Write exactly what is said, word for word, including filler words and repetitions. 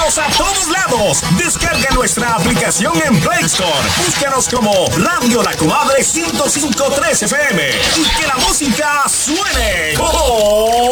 Escúchanos a todos lados. Descarga nuestra aplicación en Play Store. Búscanos como Radio La Comadre ciento cinco punto tres F M y que la música suene. ¡Oh!